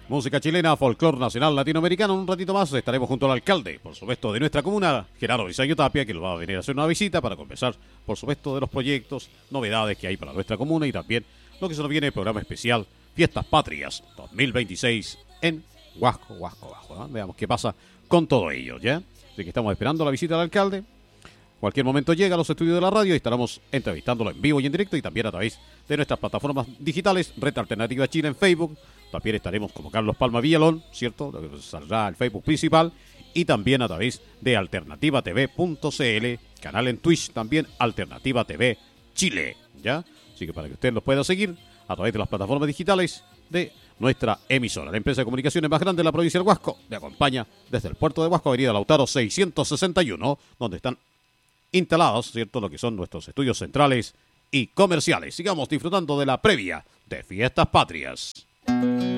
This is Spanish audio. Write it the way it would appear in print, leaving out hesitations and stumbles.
Música chilena, folclor nacional latinoamericano. Un ratito más estaremos junto al alcalde, por supuesto, de nuestra comuna, Gerardo Briceño Tapia, que nos va a venir a hacer una visita para conversar, por supuesto, de los proyectos, novedades que hay para nuestra comuna y también lo que se nos viene el programa especial Fiestas Patrias 2026 en Huasco, ¿no? Veamos qué pasa con todo ello, ¿ya? Así que estamos esperando la visita del alcalde. Cualquier momento llega a los estudios de la radio y estaremos entrevistándolo en vivo y en directo y también a través de nuestras plataformas digitales, Red Alternativa Chile en Facebook. También estaremos como Carlos Palma Villalón, ¿cierto? Saldrá el Facebook principal y también a través de alternativatv.cl, canal en Twitch también, Alternativa TV Chile, ¿ya? Así que para que usted los pueda seguir a través de las plataformas digitales de nuestra emisora. La empresa de comunicaciones más grande de la provincia del Huasco le acompaña desde el puerto de Huasco, avenida Lautaro 661, donde están instalados, ¿cierto?, lo que son nuestros estudios centrales y comerciales. Sigamos disfrutando de la previa de Fiestas Patrias.